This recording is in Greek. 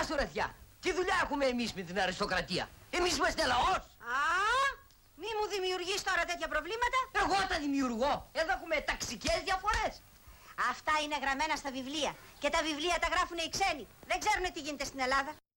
σου ρεθιά. Τι δουλειά έχουμε εμείς με την αριστοκρατία? Εμείς είμαστε λαός. Μη μου δημιουργείς τώρα τέτοια προβλήματα. Εγώ τα δημιουργώ. Εδώ έχουμε ταξικές διαφορές. Αυτά είναι γραμμένα στα βιβλία. Και τα βιβλία τα γράφουν οι ξένοι. Δεν ξέρουν τι γίνεται στην Ελλάδα.